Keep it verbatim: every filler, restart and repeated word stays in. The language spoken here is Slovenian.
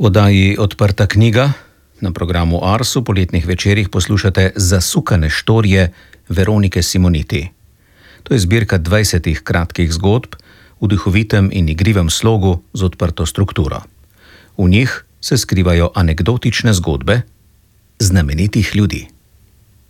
V oddaji Odprta knjiga na programu Ars v poletnih večerih poslušate Zasukane štorije Veronike Simoniti. To je zbirka dvajsetih kratkih zgodb v duhovitem in igrivem slogu z odprto strukturo. V njih se skrivajo anekdotične zgodbe znamenitih ljudi.